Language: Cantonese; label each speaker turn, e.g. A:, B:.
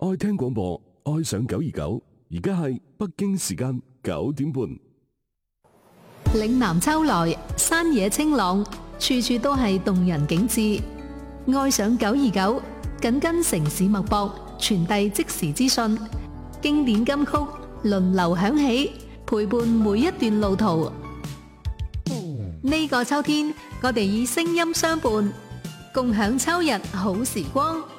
A: 愛聽廣播，愛上929，而家係北京時間9點半。
B: 嶺南秋來，山野清朗，處處都係動人景致。愛上929，緊跟城市脈搏，傳遞即時資訊，經典金曲輪流響起，陪伴每一段路途。呢個秋天，我哋以聲音相伴，共享秋日好時光。